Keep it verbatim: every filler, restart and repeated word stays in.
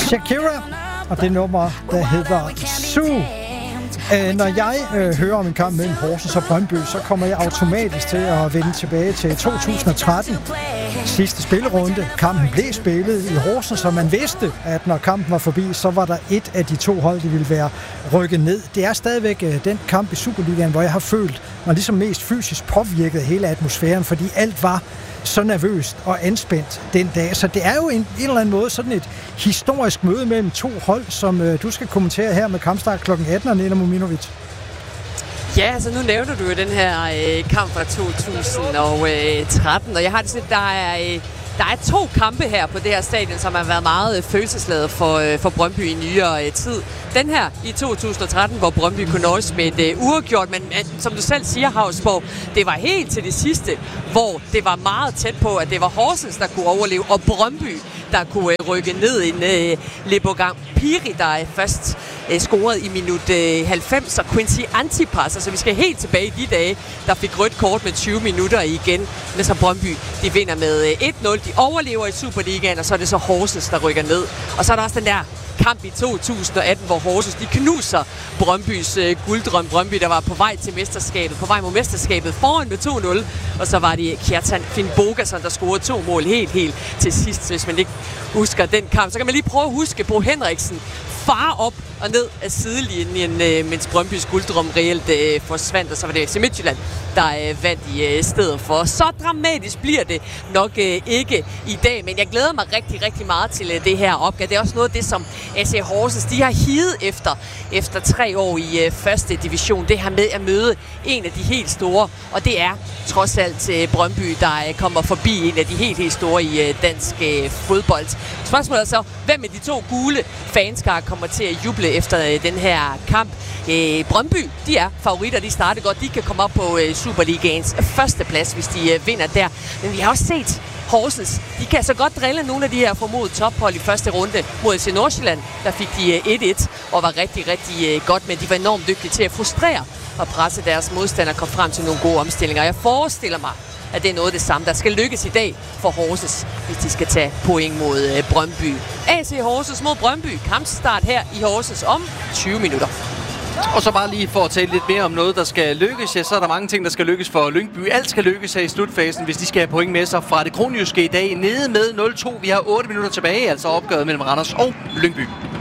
Shakira, og det nummer, der hedder Sue. Øh, når jeg øh, hører om en kamp mellem Horsens og Brøndby, så kommer jeg automatisk til at vende tilbage til to tusind og tretten. Sidste spillerunde. Kampen blev spillet i Horsens, så man vidste, at når kampen var forbi, så var der et af de to hold, der ville være rykket ned. Det er stadigvæk øh, den kamp i Superligaen, hvor jeg har følt mig ligesom mest fysisk påvirket af hele atmosfæren, fordi alt var så nervøst og anspændt den dag. Så det er jo en, en eller anden måde sådan et historisk møde mellem to hold, som øh, du skal kommentere her med kampstart klokken atten og Nena Mominovic. Ja, altså nu nævner du jo den her øh, kamp fra to tusind og tretten, og jeg har det sådan, der er... Øh, Der er to kampe her på det her stadion, som har været meget følelsesladet for, øh, for Brøndby i nyere øh, tid. Den her i to tusind og tretten, hvor Brøndby kunne nøjes med et øh, uafgjort, men øh, som du selv siger, Hausborg, det var helt til det sidste, hvor det var meget tæt på, at det var Horsens, der kunne overleve, og Brøndby, der kunne øh, rykke ned i en øh, Lebogang Piri, der øh, først øh, scorede i minut øh, halvfems, og Quincy Antipas, altså vi skal helt tilbage i de dage, der fik rødt kort med tyve minutter igen, men så Brøndby, de vinder med øh, et nul. De overlever i Superligaen, og så er det så Horsens, der rykker ned. Og så er der også den der kamp i to tusind og atten, hvor Horsens, de knuser Brøndbys øh, gulddrøm. Brøndby, der var på vej til mesterskabet, på vej mod mesterskabet, foran med to nul. Og så var det Kjartan Finnbogason, der scorede to mål helt, helt til sidst. Hvis man ikke husker den kamp, så kan man lige prøve at huske Bo Henriksen far op og ned af sidelinjen, øh, mens Brøndbys gulddrøm reelt øh, forsvandt, og så var det F C Midtjylland, der øh, vandt i øh, stedet for. Så dramatisk bliver det nok øh, ikke i dag, men jeg glæder mig rigtig, rigtig meget til øh, det her opgave. Det er også noget af det, som S C Horsens, de har higet efter, efter tre år i øh, første division. Det her med at møde en af de helt store, og det er trods alt øh, Brøndby, der øh, kommer forbi en af de helt, helt store i øh, dansk øh, fodbold. Spørgsmålet er så, hvem af de to gule fanskar kommer til at juble efter øh, den her kamp? Øh, Brøndby, de er favoritter, de starter godt. De kan komme op på øh, Superligaens første plads, hvis de øh, vinder der. Men vi har også set Horsens. De kan så godt drille nogle af de her formodet tophold i første runde mod F C Nordsjælland. Der fik de øh, et et og var rigtig, rigtig øh, godt, men de var enormt dygtige til at frustrere og presse deres modstandere og komme frem til nogle gode omstillinger. Jeg forestiller mig, at det er noget af det samme, der skal lykkes i dag for Horsens, hvis de skal tage point mod øh, Brøndby. A C Horsens mod Brøndby. Kampstart her i Horsens om tyve minutter. Og så bare lige for at tale lidt mere om noget, der skal lykkes, ja, så er der mange ting, der skal lykkes for Lyngby. Alt skal lykkes her i slutfasen, hvis de skal have point med sig fra det kronjyske i dag. Nede med nul to. Vi har otte minutter tilbage, altså opgøret mellem Randers og Lyngby.